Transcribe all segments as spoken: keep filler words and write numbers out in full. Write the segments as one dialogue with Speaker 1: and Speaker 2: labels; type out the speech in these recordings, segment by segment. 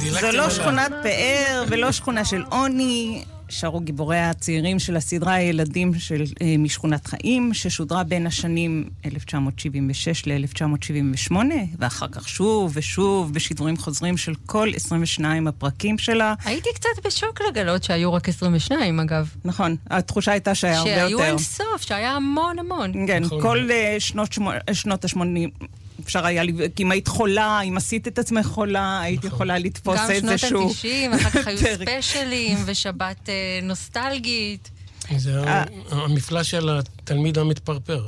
Speaker 1: זו לא שכונת פאר ולא שכונה של עוני. שרו גיבורי הצעירים של הסדרה הילדים של משכונת חיים, ששודרה בין השנים אלף תשע מאות שבעים ושש ל-אלף תשע מאות שבעים ושמונה, ואחר כך שוב ושוב בשידורים חוזרים של כל עשרים ושניים הפרקים שלה.
Speaker 2: הייתי קצת בשוק לגלות שהיו רק עשרים ושניים, אגב.
Speaker 1: נכון, התחושה הייתה שהיה הרבה יותר.
Speaker 2: שהיו אינסוף, שהיה המון המון.
Speaker 1: כן, כל שנות ה-שמונים... אפשר היה לי, כי אם היית חולה, אם עשית את עצמך חולה, היית יכולה לתפוס איזשהו...
Speaker 2: גם שנות ה-תשעים, אחר כך היו ספיישלים, ושבת נוסטלגית.
Speaker 3: זה המפלא של התלמיד המתפרפר.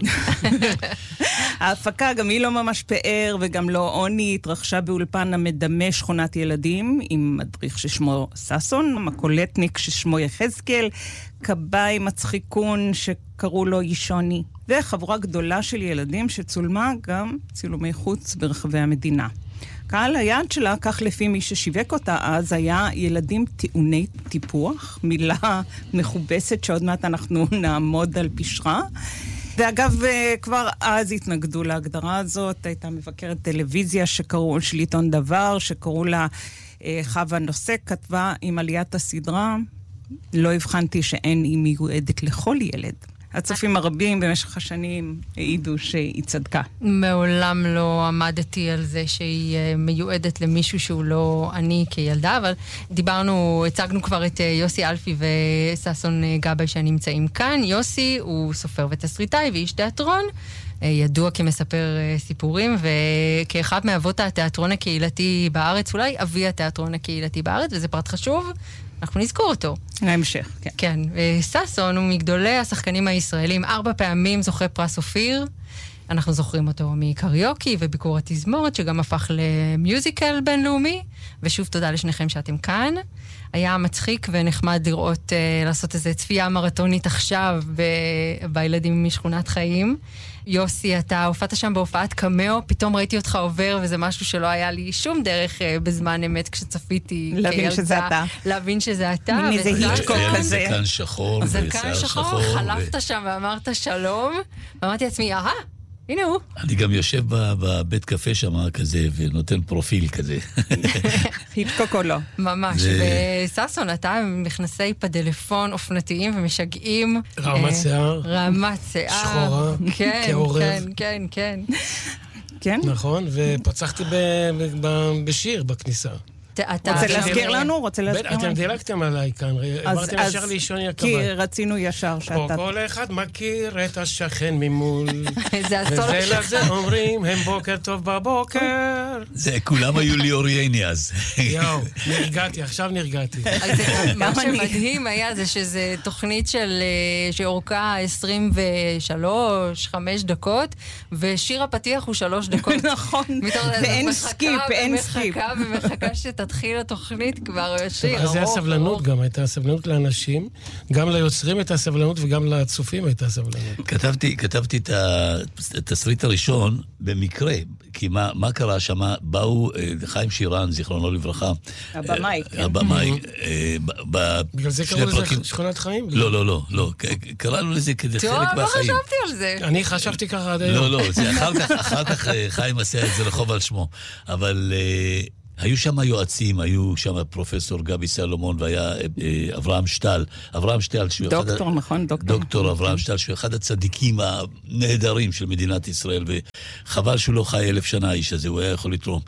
Speaker 1: ההפקה גם היא לא ממש פאר וגם לא עוני, התרחשה באולפן המדמה שכונת ילדים, עם מדריך ששמו ססון, מקולטניק ששמו יחזקאל, קבאי מצחיקון שקראו לו ישוני, וחבורה גדולה של ילדים שצולמה גם צילומי חוץ ברחבי המדינה. קהל היעד שלה, כך לפי מי ששיווק אותה אז, היה ילדים טעוני טיפוח, מילה מכובסת שעוד מעט אנחנו נעמוד על פשרה. ואגב, כבר אז התנגדו להגדרה הזאת, הייתה מבקרת טלוויזיה שקראו, של עיתון דבר, שקראו לה חווה נוסק, כתבה עם עליית הסדרה, לא הבחנתי שאין היא מיועדת לכל ילד. הצופים הרבים במשך השנים העידו שהיא צדקה.
Speaker 2: מעולם לא עמדתי על זה שהיא מיועדת למישהו שהוא לא אני כילדה, אבל דיברנו, הצגנו כבר את יוסי אלפי וססון גבאי שנמצאים כאן. יוסי הוא סופר ותסריטאי ואיש תיאטרון, ידוע כמספר סיפורים, וכאחד מאבות התיאטרון הקהילתי בארץ, אולי אבי התיאטרון הקהילתי בארץ, וזה פרט חשוב, אנחנו נזכור אותו.
Speaker 1: להמשך, כן.
Speaker 2: כן, ססון הוא מגדולי השחקנים הישראלים, ארבע פעמים זוכה פרס אופיר, אנחנו זוכרים אותו מקריוקי וביקור התזמורת, שגם הפך למיוזיקל בינלאומי, ושוב תודה לשניכם שאתם כאן. היה מצחיק ונחמד לראות, uh, לעשות איזו צפייה מרתונית עכשיו ב- בילדים משכונת חיים. יוסי, אתה הופעת שם בהופעת קמאו, פתאום ראיתי אותך עובר, וזה משהו שלא היה לי שום דרך uh, בזמן אמת כשצפיתי.
Speaker 1: להבין שזה אתה.
Speaker 2: להבין שזה אתה.
Speaker 1: מין איזה היצ'קוק כזה.
Speaker 4: זקן שחור
Speaker 2: זקן שחור, חלפת שם ואמרת שלום, ואמרתי לעצמי, אהה, הנה הוא.
Speaker 4: אני גם יושב בבית קפה שם כזה, ונותן פרופיל כזה.
Speaker 1: היצ'קוק או לא.
Speaker 2: ממש. וססון, אתה עם מכנסי פדלפון אופנתיים ומשגעים.
Speaker 3: רמת שיער.
Speaker 2: רמת שיער.
Speaker 3: שחורה.
Speaker 2: כן, כן, כן, כן.
Speaker 1: כן?
Speaker 3: נכון, ופצחתי בשיר בכניסה.
Speaker 1: רוצה להזכיר לנו? רוצה להזכיר לנו?
Speaker 3: אתם דילגתם עליי כאן, עברתם ישר לישוני הקב"א.
Speaker 1: כי רצינו ישר שאתה...
Speaker 3: כל אחד מכיר את השכן ממול.
Speaker 2: זה הסולו
Speaker 3: וזה לזה אומרים, הם בוקר טוב בבוקר.
Speaker 4: זה, כולם היו לי אורייני אז.
Speaker 3: יאו, נרגעתי, עכשיו נרגעתי.
Speaker 2: מה שמדהים היה זה שזה תוכנית שאורכה עשרים ושלוש, חמש דקות, ושיר הפתיח הוא שלוש דקות.
Speaker 1: נכון, ואין סקיפ, אין סקיפ.
Speaker 2: ומחכה ומחכה שתתחיל התוכנית כבר שיר.
Speaker 3: אז זה הסבלנות גם, הייתה הסבלנות לאנשים, גם ליוצרים הייתה הסבלנות וגם לצופים הייתה הסבלנות.
Speaker 4: כתבתי, כתבתי את התסריט הראשון במקרה, כי מה, מה קרה שם? באו חיים שירן, זיכרונו לברכה.
Speaker 1: הבמאי, כן.
Speaker 4: הבמאי.
Speaker 3: בגלל זה קראו לזה שכונת חיים?
Speaker 4: לא, לא, לא, לא. קראנו לזה כדי חלק מהחיים.
Speaker 2: טוב, לא חשבתי על זה.
Speaker 3: אני חשבתי ככה עד היום.
Speaker 4: לא, לא, זה אחר כך, אחר כך חיים עשה את זה לחוב על שמו. אבל... היו שם יועצים, היו שם פרופסור גבי סלומון, והיה אברהם שטל. אברהם שטל,
Speaker 1: דוקטור, אחד, נכון, דוקטור.
Speaker 4: דוקטור אברהם שטל, שהוא אחד הצדיקים הנהדרים של מדינת ישראל, וחבל שהוא לא חי אלף שנה האיש הזה, הוא היה יכול לתרום.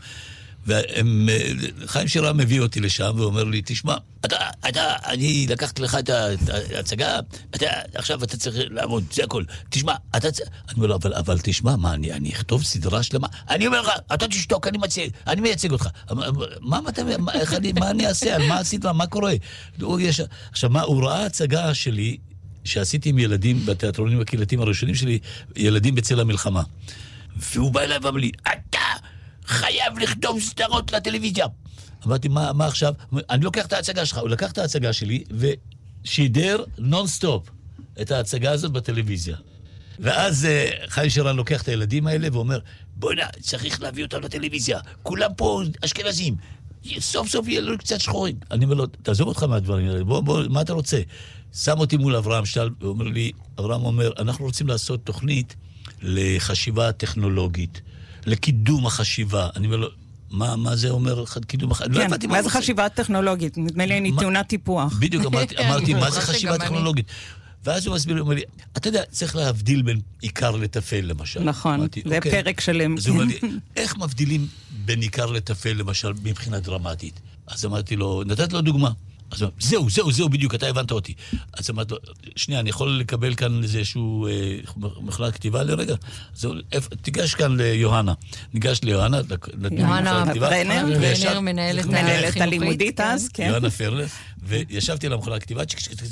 Speaker 4: וחיים שירן מביא אותי לשם ואומר לי, תשמע, אתה, אתה, אני לקחתי לך את ההצגה, אתה, עכשיו אתה צריך לעבוד, זה הכל. תשמע, אתה צריך... אני אומר לו, אבל, אבל תשמע, מה, אני, אני אכתוב סדרה שלמה? אני אומר לך, אתה תשתוק, אני מייצג, אני מייצג אותך. מה, מה, מה, איך אני, מה אני אעשה? על מה עשית? מה קורה? יש... עכשיו, מה, הוא ראה הצגה שלי, שעשיתי עם ילדים בתיאטרונים הקהילתיים הראשונים שלי, ילדים בצל המלחמה. והוא בא אליי ואמר לי, אתה חייב לכתוב סדרות לטלוויזיה. אמרתי, מה, מה עכשיו? אני לוקח את ההצגה שלך. הוא לקח את ההצגה שלי ושידר נון-סטופ את ההצגה הזאת בטלוויזיה. ואז uh, חיים שירן לוקח את הילדים האלה ואומר, בואי נה, צריך להביא אותם לטלוויזיה. כולם פה אשכנזים. סוף סוף יהיה לנו קצת שחורים. אני אומר לו, תעזוב אותך מהדברים האלה. בוא, בוא, מה אתה רוצה? שם אותי מול אברהם שטל, ואומר לי, אברהם אומר, אנחנו רוצים לעשות תוכנית לחשיבה טכנולוגית, לקידום החשיבה. אני אומר לו, מה, מה זה אומר קידום החיים?
Speaker 1: כן, מה זה חשיבה טכנולוגית? נדמה לי, אני טעונה טיפוח.
Speaker 4: בדיוק, אמרתי, מה זה חשיבה טכנולוגית? ואז הוא מסביר, הוא אומר לי, אתה יודע, צריך להבדיל בין עיקר לטפל, למשל.
Speaker 1: נכון, זה פרק שלם.
Speaker 4: אז הוא אומר לי, איך מבדילים בין עיקר לטפל, למשל, מבחינה דרמטית? אז אמרתי לו, נתת לו דוגמה. אז הוא אומר, זהו, זהו, זהו, בדיוק, אתה הבנת אותי. אז אמרתי לו, שנייה, אני יכול לקבל כאן איזשהו מכלת כתיבה לרגע? אז תיגש כאן ליוהנה. ניגש ליוהנה,
Speaker 1: יוהנה ברנר,
Speaker 2: מנהלת
Speaker 1: הלימודית אז, כן.
Speaker 4: יוהנה פרנר, וישבתי על המכלת כתיבה,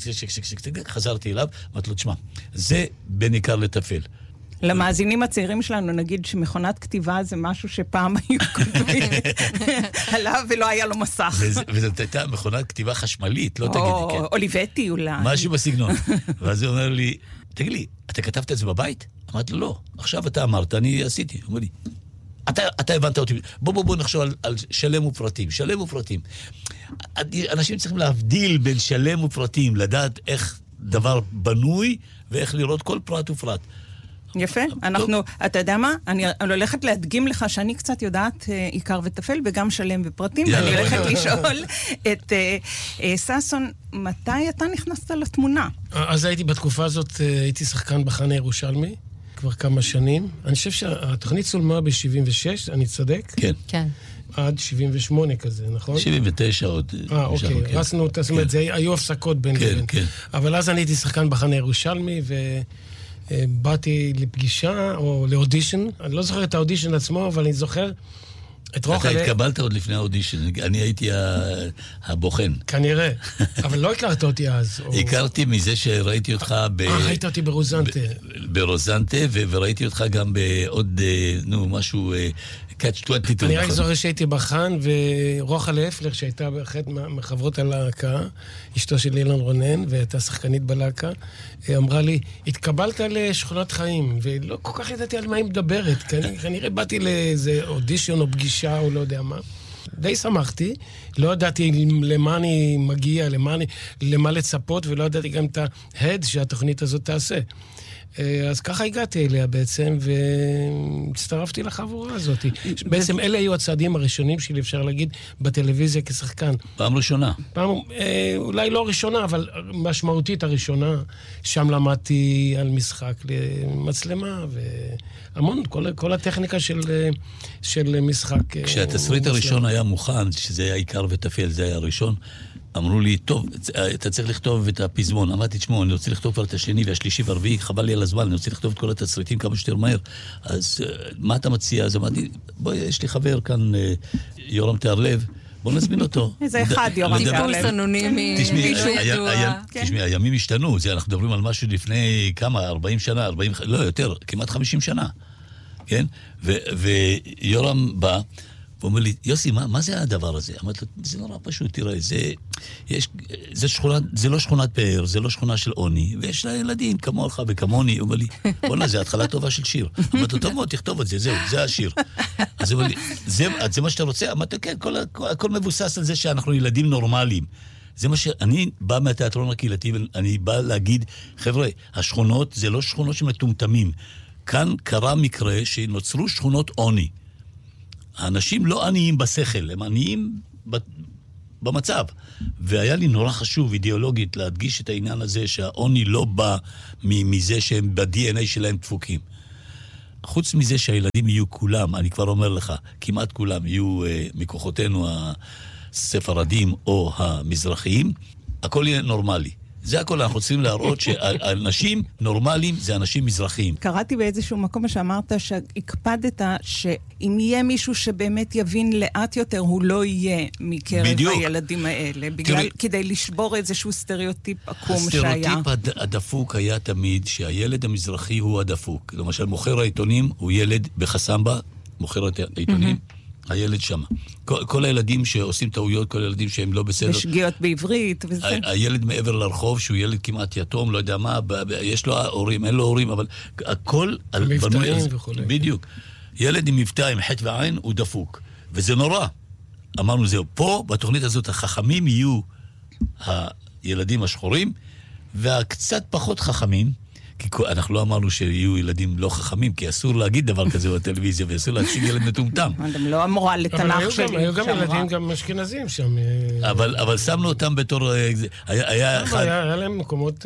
Speaker 4: חזרתי אליו, אמרתי לו, תשמע, זה בין עיקר לטפל.
Speaker 1: למאזינים הצעירים שלנו, נגיד שמכונת כתיבה זה משהו שפעם היו כותבים עליו ולא היה לו מסך.
Speaker 4: וזאת הייתה מכונת כתיבה חשמלית, לא תגידי, כן.
Speaker 1: או אוליבטי אולי.
Speaker 4: משהו בסגנון. ואז הוא אומר לי, תגיד לי, אתה כתבת את זה בבית? אמרתי לו, לא. עכשיו אתה אמרת, אני עשיתי. הוא אומר לי, אתה הבנת אותי. בוא בוא בוא נחשוב על שלם ופרטים. שלם ופרטים. אנשים צריכים להבדיל בין שלם ופרטים, לדעת איך דבר בנוי ואיך לראות כל פרט ופרט.
Speaker 1: יפה, אנחנו, אתה יודע מה? אני הולכת להדגים לך שאני קצת יודעת עיקר וטפל וגם שלם ופרטים, ואני הולכת לשאול את ששון, מתי אתה נכנסת לתמונה?
Speaker 3: אז הייתי בתקופה הזאת, הייתי שחקן בחנה ירושלמי, כבר כמה שנים. אני חושב שהתוכנית צולמה ב-שבעים ושש, אני צודק?
Speaker 4: כן.
Speaker 2: כן.
Speaker 3: עד שבעים ושמונה כזה, נכון?
Speaker 4: שבעים ותשע עוד.
Speaker 3: אה, אוקיי. רסנו, זאת אומרת, היו הפסקות בין לבין. כן, כן. אבל אז אני הייתי שחקן בחנה ירושלמי, ו... באתי לפגישה או לאודישן, אני לא זוכר את האודישן עצמו, אבל אני זוכר את רוחלה...
Speaker 4: אתה התקבלת עוד לפני האודישן, אני הייתי הבוחן.
Speaker 3: כנראה, אבל לא הכרת אותי אז.
Speaker 4: הכרתי מזה שראיתי אותך ב...
Speaker 3: אה, ראית אותי ברוזנטה.
Speaker 4: ברוזנטה, וראיתי אותך גם בעוד, נו, משהו... קאץ' עשרים ושתיים.
Speaker 3: אני רק זוכר שהייתי בחן, ורוחלה אפלר, שהייתה באחת מחברות הלהקה, אשתו של אילן רונן, והייתה שחקנית בלהקה, אמרה לי, התקבלת לשכונת חיים, ולא כל כך ידעתי על מה היא מדברת, כי אני כנראה באתי לאיזה אודישן או פגישה או לא יודע מה. די שמחתי, לא ידעתי למה אני מגיע, למה, אני, למה לצפות, ולא ידעתי גם את ההד שהתוכנית הזאת תעשה. אז ככה הגעתי אליה בעצם, והצטרפתי לחבורה הזאת. בעצם אלה היו הצעדים הראשונים שלי, אפשר להגיד, בטלוויזיה כשחקן.
Speaker 4: פעם ראשונה.
Speaker 3: פעם, אולי לא ראשונה, אבל משמעותית הראשונה. שם למדתי על משחק למצלמה, והמון, כל, כל הטכניקה של, של משחק.
Speaker 4: כשהתסריט הראשון היה מוכן, שזה היה עיקר וטפל, זה היה הראשון, אמרו לי, טוב, אתה צריך לכתוב את הפזמון. אמרתי, תשמעו, אני רוצה לכתוב כבר את השני והשלישי והרביעי, חבל לי על הזמן, אני רוצה לכתוב את כל התסריטים כמה שיותר מהר. אז מה אתה מציע? אז אמרתי, בואי, יש לי חבר כאן, יורם תיארלב, בוא נזמין אותו.
Speaker 1: איזה אחד, יורם תיארלב.
Speaker 2: טיפוס אנונימי, מישהו ידוע.
Speaker 4: תשמעי, הימים השתנו, אנחנו מדברים על משהו לפני כמה, ארבעים שנה, ארבעים, לא, יותר, כמעט חמישים שנה. כן? ויורם בא, הוא אומר לי, יוסי, מה, מה זה הדבר הזה? אמרתי לו, זה נורא פשוט, תראה, זה, יש, זה, שכונה, זה לא שכונת פאר, זה לא שכונה של עוני, ויש לה ילדים כמוך וכמוני. הוא אומר לי, בוא'נה, זה התחלה טובה של שיר. אמרתי לו, טוב מאוד, תכתוב את זה, זהו, זה השיר. אז הוא אומר לי, זה, זה מה שאתה רוצה? אמרתי לו, כן, כל, כל, הכל מבוסס על זה שאנחנו ילדים נורמליים. זה מה שאני בא מהתיאטרון הקהילתי, אני בא להגיד, חבר'ה, השכונות זה לא שכונות שמטומטמים. כאן קרה מקרה שנוצרו שכונות עוני. האנשים לא עניים בשכל, הם עניים במצב. והיה לי נורא חשוב אידיאולוגית להדגיש את העניין הזה שהעוני לא בא מזה שהם ב-די אן איי שלהם דפוקים. חוץ מזה שהילדים יהיו כולם, אני כבר אומר לך, כמעט כולם יהיו uh, מכוחותינו הספרדים או המזרחיים, הכל יהיה נורמלי. זה הכל, אנחנו צריכים להראות שאנשים נורמליים זה אנשים מזרחיים.
Speaker 1: קראתי באיזשהו מקום שאמרת שהקפדת שאם יהיה מישהו שבאמת יבין לאט יותר, הוא לא יהיה מקרב בדיוק. הילדים האלה, בגלל, תראי, כדי לשבור איזשהו סטריאוטיפ עקום שהיה.
Speaker 4: הסטריאוטיפ הדפוק היה תמיד שהילד המזרחי הוא הדפוק. למשל, מוכר העיתונים הוא ילד בחסמבה, מוכר העיתונים, mm-hmm. הילד שם. כל, כל הילדים שעושים טעויות, כל הילדים שהם לא בסדר.
Speaker 1: ושגיאות בעברית וזה.
Speaker 4: ה- הילד מעבר לרחוב, שהוא ילד כמעט יתום, לא יודע מה, ב- ב- יש לו הורים, אין לו הורים, אבל הכל...
Speaker 3: מבטאים וכו'.
Speaker 4: בדיוק. ילד עם מבטא, עם חטא ועין, הוא דפוק. וזה נורא. אמרנו זהו, פה, בתוכנית הזאת, החכמים יהיו הילדים השחורים, והקצת פחות חכמים, כי אנחנו לא אמרנו שיהיו ילדים לא חכמים, כי אסור להגיד דבר כזה בטלוויזיה, ואסור להציג ילד מטומטם.
Speaker 1: הם לא אמורה לתנ"ך שלי.
Speaker 3: היו גם ילדים, גם אשכנזים שם.
Speaker 4: אבל שמנו אותם בתור...
Speaker 3: היה להם מקומות...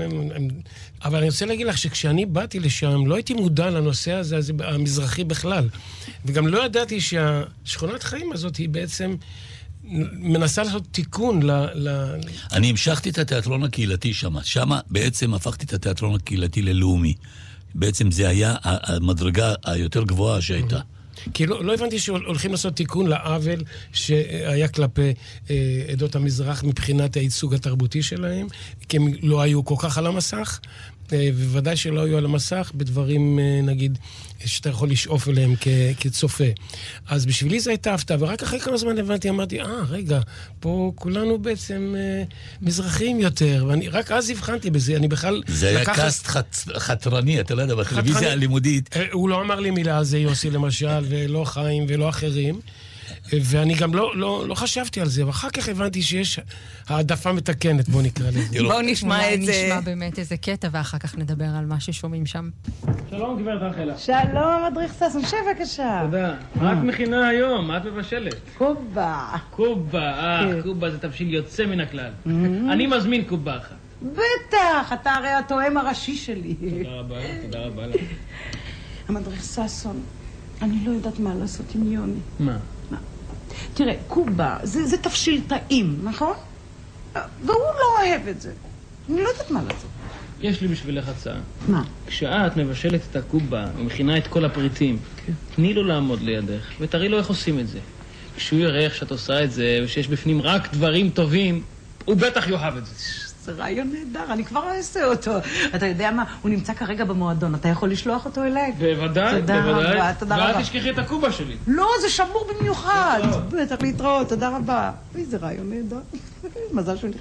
Speaker 3: אבל אני רוצה להגיד לך שכשאני באתי לשם, לא הייתי מודע לנושא הזה, המזרחי בכלל. וגם לא ידעתי שהשכונת חיים הזאת היא בעצם... מנסה לעשות תיקון ל... ל...
Speaker 4: אני המשכתי את התיאטרון הקהילתי שם. שם בעצם הפכתי את התיאטרון הקהילתי ללאומי. בעצם זה היה המדרגה היותר גבוהה שהייתה.
Speaker 3: כי לא, לא הבנתי שהולכים לעשות תיקון לעוול שהיה כלפי אה, עדות המזרח מבחינת הייצוג התרבותי שלהם, כי הם לא היו כל כך על המסך, אה, ובוודאי שלא היו על המסך בדברים, אה, נגיד, שאתה יכול לשאוף אליהם כ- כצופה. אז בשבילי זה הייתה הפתעה, ורק אחרי כמה זמן הבנתי, אמרתי, אה, רגע, פה כולנו בעצם אה, מזרחים יותר, ואני רק אז הבחנתי בזה, אני בכלל...
Speaker 4: זה היה לקח... קאסט חט... חתרני, אתה לא יודע, בטלוויזיה חתרני... הלימודית.
Speaker 3: אה, הוא לא אמר לי מילה על זה, יוסי למשל, ולא חיים ולא אחרים, ואני גם לא, לא, לא חשבתי על זה, ואחר כך הבנתי שיש העדפה מתקנת, בוא נקרא לזה.
Speaker 1: בואו נשמע את זה.
Speaker 2: אולי נשמע באמת איזה קטע, ואחר כך נדבר על מה ששומעים שם.
Speaker 5: שלום, גברת רחלה.
Speaker 6: שלום, מדריך ששון, שב בבקשה.
Speaker 5: תודה. מה את מכינה היום? מה את מבשלת?
Speaker 6: קובה.
Speaker 5: קובה, אה, קובה זה תבשיל יוצא מן הכלל. אני מזמין קובה אחת.
Speaker 6: בטח, אתה הרי התואם הראשי שלי.
Speaker 5: תודה רבה, תודה רבה.
Speaker 6: המדריך ששון, אני לא יודעת מה לעשות עם יוני.
Speaker 5: מה?
Speaker 6: תראה, קובה, זה, זה תבשיל טעים, נכון? והוא לא אוהב את זה. אני לא יודעת מה לעשות.
Speaker 5: יש לי בשבילך הצעה.
Speaker 6: מה?
Speaker 5: כשאת מבשלת את הקובה ומכינה את כל הפריטים, תני לו לעמוד לידך ותראי לו איך עושים את זה. כשהוא יראה איך שאת עושה את זה ושיש בפנים רק דברים טובים, הוא בטח יאהב את זה.
Speaker 6: זה רעיון נהדר, אני כבר אעשה אותו. אתה יודע מה? הוא נמצא כרגע במועדון, אתה יכול לשלוח אותו אליי?
Speaker 5: בוודאי,
Speaker 6: תודה
Speaker 5: בוודאי.
Speaker 6: רבה, תודה רבה.
Speaker 5: ואל תשכחי את הקובה שלי.
Speaker 6: לא, זה שמור במיוחד. בטח להתראות, תודה רבה. איזה רעיון נהדר. מזל שהוא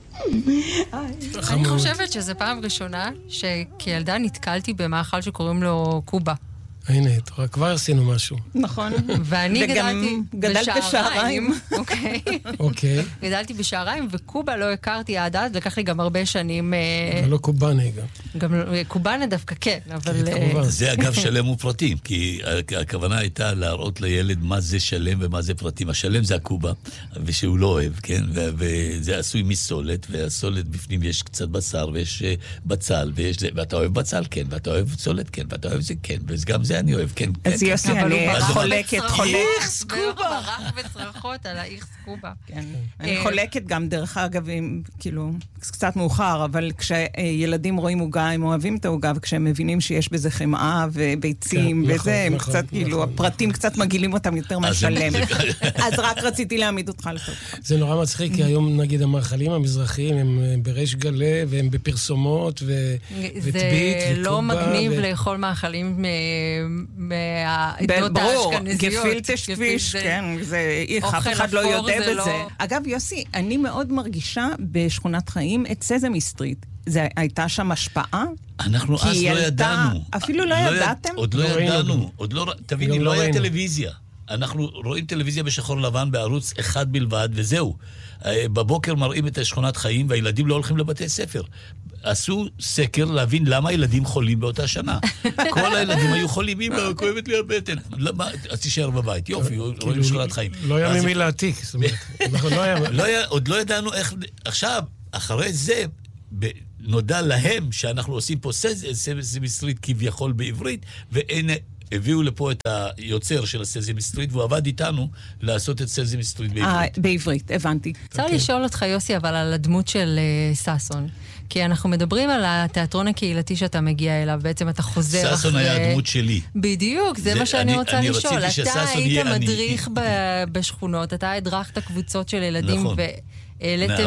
Speaker 6: נכנס.
Speaker 2: אני חושבת שזו פעם ראשונה שכילדה נתקלתי במאכל שקוראים לו קובה.
Speaker 3: הנה, כבר עשינו משהו.
Speaker 1: נכון.
Speaker 2: ואני גדלתי בשעריים. אוקיי.
Speaker 3: אוקיי.
Speaker 2: גדלתי בשעריים, וקובה לא הכרתי עד אז, לקח לי גם הרבה שנים...
Speaker 3: לא קובאנה גם.
Speaker 2: גם קובאנה דווקא כן, אבל...
Speaker 4: זה אגב שלם ופרטים, כי הכוונה הייתה להראות לילד מה זה שלם ומה זה פרטים. השלם זה הקובה, ושהוא לא אוהב, כן? וזה עשוי מסולת, והסולת בפנים יש קצת בשר, ויש בצל, ואתה אוהב בצל, כן, ואתה אוהב סולת, כן, ואתה אוהב זה, כן, וגם זה אני אוהב, כן, כן.
Speaker 1: אז יוסי, אני חולקת, חולקת.
Speaker 2: איכס קובה! ברח וצרחות על האיכס קובה.
Speaker 1: אני חולקת גם, דרך אגב, כאילו, קצת מאוחר, אבל כשילדים רואים עוגה, הם אוהבים את העוגה, וכשהם מבינים שיש בזה חמאה וביצים וזה, הם קצת, כאילו, הפרטים קצת מגילים אותם יותר מהשלם. אז רק רציתי להעמיד אותך לטוב.
Speaker 3: זה נורא מצחיק, כי היום, נגיד, המאכלים המזרחיים הם בריש גלי, והם בפרסומות, וטבית, וקובה.
Speaker 2: זה לא מגניב לאכול מאכלים מהעדות האשכנזיות.
Speaker 1: ברור, גפילטע שפיש, כן, זה, אף אחד לא יודע בזה. אגב, יוסי, אני מאוד מרגישה בשכונת חיים את סזמי סטריט. זה הייתה שם השפעה?
Speaker 4: אנחנו אז לא ידענו.
Speaker 1: אפילו לא ידעתם?
Speaker 4: עוד לא ידענו. תביני, לא היה טלוויזיה. אנחנו רואים טלוויזיה בשחור לבן בערוץ אחד בלבד, וזהו. בבוקר מראים את שכונת חיים, והילדים לא הולכים לבתי ספר. עשו סקר להבין למה הילדים חולים באותה שנה. כל הילדים היו חולים, אמא, כואבת לי הבטן. אז תישאר בבית, יופי, רואים שכונת חיים.
Speaker 3: לא היה ממי להעתיק, זאת אומרת.
Speaker 4: עוד לא ידענו איך... עכשיו, אחרי זה, נודע להם שאנחנו עושים פה סזמי סטריט כביכול בעברית, והנה... הביאו לפה את היוצר של הסזמי סטריט, והוא עבד איתנו לעשות את סזמי סטריט בעברית.
Speaker 1: בעברית, הבנתי.
Speaker 2: צריך לשאול אותך, יוסי, אבל על הדמות של ששון. כי אנחנו מדברים על התיאטרון הקהילתי שאתה מגיע אליו, בעצם אתה חוזר אחרי...
Speaker 4: ששון היה הדמות שלי.
Speaker 2: בדיוק, זה מה שאני רוצה לשאול. אתה היית מדריך בשכונות, אתה הדרכת קבוצות של ילדים ו... העליתם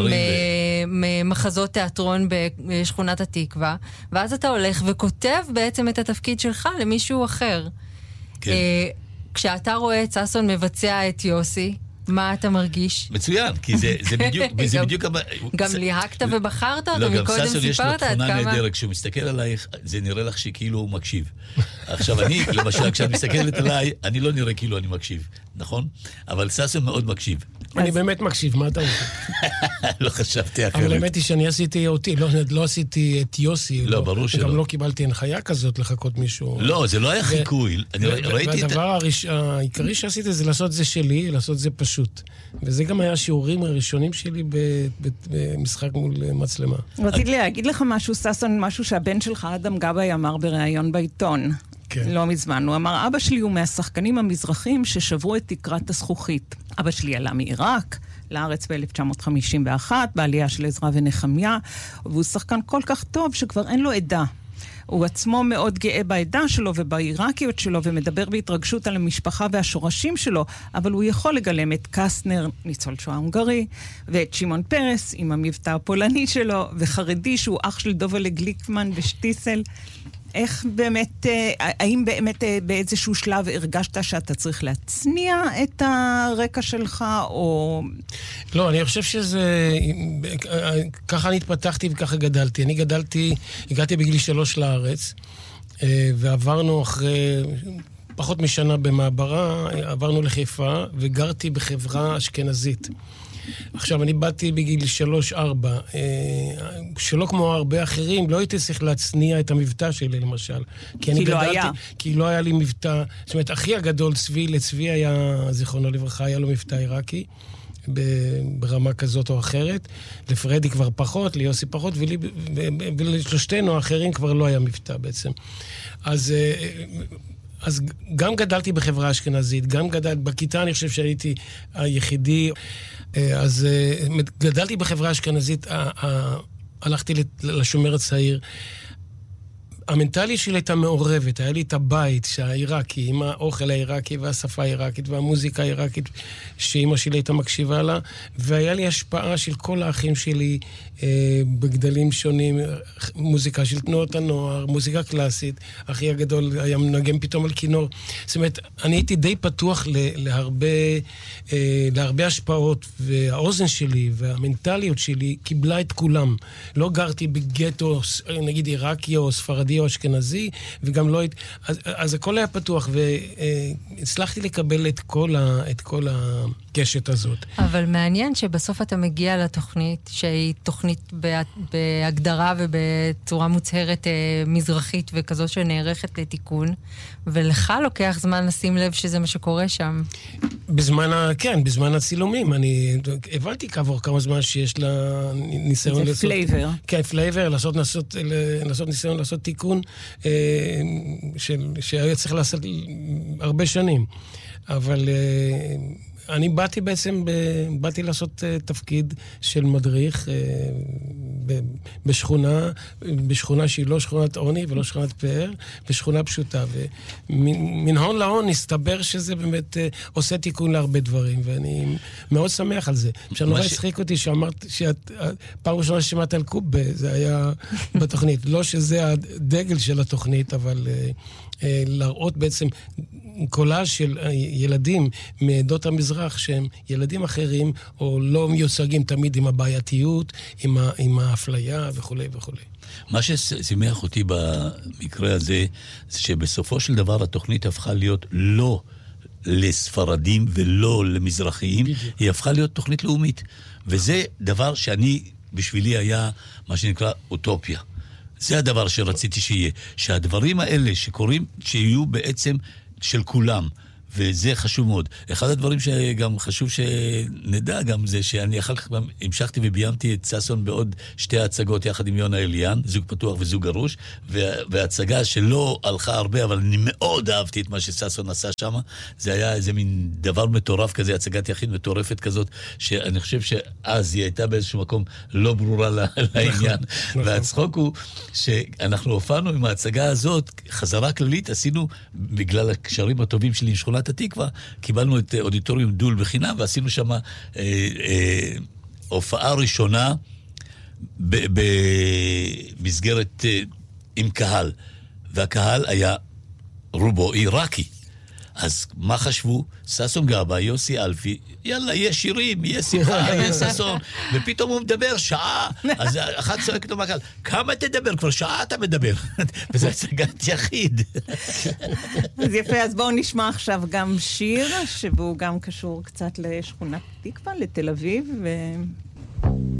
Speaker 2: מחזות תיאטרון בשכונת התקווה, ואז אתה הולך וכותב בעצם את התפקיד שלך למישהו אחר.
Speaker 4: כן.
Speaker 2: כשאתה רואה את ששון מבצע את יוסי, מה אתה מרגיש?
Speaker 4: מצוין, כי זה בדיוק... זה בדיוק
Speaker 2: גם ליהקת ובחרת אותו, מקודם סיפרת עד כמה...
Speaker 4: לא, גם ששון יש לו תכונה נהדרת, כשהוא מסתכל עלייך, זה נראה לך שכאילו הוא מקשיב. עכשיו, אני, למשל, כשאת מסתכלת עליי, אני לא נראה כאילו אני מקשיב, נכון? אבל ששון מאוד מקשיב.
Speaker 3: אני באמת מקשיב, מה אתה רוצה?
Speaker 4: לא חשבתי אחרת.
Speaker 3: אבל האמת היא שאני עשיתי אותי, לא עשיתי את יוסי.
Speaker 4: לא, ברור שלא.
Speaker 3: גם לא קיבלתי הנחיה כזאת לחכות מישהו.
Speaker 4: לא, זה לא היה חיקוי.
Speaker 3: והדבר העיקרי שעשיתי זה לעשות זה שלי, לעשות זה פשוט. וזה גם היה השיעורים הראשונים שלי במשחק מול מצלמה.
Speaker 1: רציתי להגיד לך משהו, ססון, משהו שהבן שלך, אדם גבאי, אמר בריאיון בעיתון. כן. לא מזמן. הוא אמר, אבא שלי הוא מהשחקנים המזרחים ששברו את תקרת הזכוכית. אבא שלי עלה מעיראק, לארץ ב-אלף תשע מאות חמישים ואחת, בעלייה של עזרא ונחמיה, והוא שחקן כל כך טוב שכבר אין לו עדה. הוא עצמו מאוד גאה בעדה שלו ובעיראקיות שלו, ומדבר בהתרגשות על המשפחה והשורשים שלו, אבל הוא יכול לגלם את קסטנר, ניצול שואה הונגרי, ואת שמעון פרס עם המבטא הפולני שלו, וחרדי שהוא אח של דובלה גליקמן ושטיסל. איך באמת, האם באמת באיזשהו שלב הרגשת שאתה צריך להצניע את הרקע שלך, או...
Speaker 3: לא, אני חושב שזה... ככה אני התפתחתי וככה גדלתי. אני גדלתי, הגעתי בגיל שלוש לארץ, ועברנו אחרי פחות משנה במעברה, עברנו לחיפה, וגרתי בחברה אשכנזית. עכשיו, אני באתי בגיל שלוש ארבע, שלא כמו הרבה אחרים, לא הייתי צריך להצניע את המבטא שלי, למשל.
Speaker 1: כי לא גדלתי, היה.
Speaker 3: כי לא היה לי מבטא, זאת אומרת, אחי הגדול, צבי, לצבי היה, זיכרונו לברכה, היה לו מבטא עיראקי, ברמה כזאת או אחרת. לפרדי כבר פחות, ליוסי פחות, ולי, ולשלושתנו האחרים כבר לא היה מבטא בעצם. אז... אז גם גדלתי בחברה אשכנזית, גם גדלתי, בכיתה אני חושב שהייתי היחידי, אז גדלתי בחברה אשכנזית, הלכתי לשומר הצעיר, המנטליות שלי הייתה מעורבת, היה לי את הבית העיראקי, עם האוכל העיראקי והשפה העיראקית והמוזיקה העיראקית שאמא שלי הייתה מקשיבה לה, והיה לי השפעה של כל האחים שלי אה, בגדלים שונים, מוזיקה של תנועות הנוער, מוזיקה קלאסית, אחי הגדול היה מנגן פתאום על כינור. זאת אומרת, אני הייתי די פתוח להרבה, אה, להרבה השפעות, והאוזן שלי והמנטליות שלי קיבלה את כולם. לא גרתי בגטו, נגיד עיראקי או ספרדי או אשכנזי, וגם לא... אז, אז הכל היה פתוח, והצלחתי לקבל את כל, ה, את כל הקשת הזאת.
Speaker 2: אבל מעניין שבסוף אתה מגיע לתוכנית, שהיא תוכנית בהגדרה ובצורה מוצהרת מזרחית, וכזאת שנערכת לתיקון, ולך לוקח זמן לשים לב שזה מה שקורה שם.
Speaker 3: בזמן ה... כן, בזמן הצילומים. אני הבנתי כעבור כמה זמן שיש לה ניסיון לעשות...
Speaker 1: זה פלייבר.
Speaker 3: כן, פלייבר, לעשות, לעשות, לעשות ניסיון, לעשות תיקון, של, שהיה צריך לעשות הרבה שנים. אבל אני באתי בעצם, באתי לעשות תפקיד של מדריך בשכונה, בשכונה שהיא לא שכונת עוני ולא שכונת פאר, בשכונה פשוטה. ומן הון להון הסתבר שזה באמת עושה תיקון להרבה דברים, ואני מאוד שמח על זה. שנורא הצחיק אותי שאמרת, פעם ראשונה ששמעת על קובה, זה היה בתוכנית. לא שזה הדגל של התוכנית, אבל להראות בעצם קולה של ילדים מעדות המזרח שהם ילדים אחרים, או לא מיוצגים תמיד עם הבעייתיות, עם, ה, עם האפליה וכו' וכו'.
Speaker 4: מה ששימח אותי במקרה הזה, זה שבסופו של דבר התוכנית הפכה להיות לא לספרדים ולא למזרחיים, היא הפכה להיות תוכנית לאומית. וזה דבר שאני, בשבילי היה מה שנקרא אוטופיה. זה הדבר שרציתי שיהיה. שהדברים האלה שקורים, שיהיו בעצם של כולם. וזה חשוב מאוד. אחד הדברים שגם חשוב שנדע גם זה שאני אחר כך המשכתי וביימתי את ססון בעוד שתי הצגות יחד עם יונה אליאן, זוג פתוח וזוג גרוש, והצגה שלא הלכה הרבה, אבל אני מאוד אהבתי את מה שססון עשה שם. זה היה איזה מין דבר מטורף כזה, הצגת יחיד מטורפת כזאת, שאני חושב שאז היא הייתה באיזשהו מקום לא ברורה לעניין. והצחוק הוא שאנחנו הופענו עם ההצגה הזאת, חזרה כללית עשינו, בגלל הקשרים הטובים שלי עם שכונת התקווה, קיבלנו את אודיטוריום דול בחינם, ועשינו שם אה, אה, הופעה ראשונה במסגרת אה, עם קהל, והקהל היה רובו עיראקי. אז מה חשבו? ששון גבאי, יוסי אלפי, יאללה, יש שירים, יש שיחה, יש ששון, ופתאום הוא מדבר שעה, אז אחד צועק לו מהקהל, כמה תדבר? כבר שעה אתה מדבר. וזו הצגת יחיד.
Speaker 1: אז יפה, אז בואו נשמע עכשיו גם שיר, שהוא גם קשור קצת לשכונת תקווה, לתל אביב, ו...